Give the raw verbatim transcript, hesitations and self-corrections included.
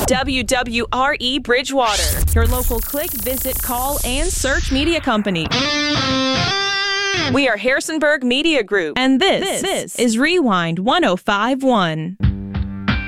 W W R E Bridgewater, your local click, visit, call, and search media company. We are Harrisonburg Media Group, and this, this is Rewind one oh five point one.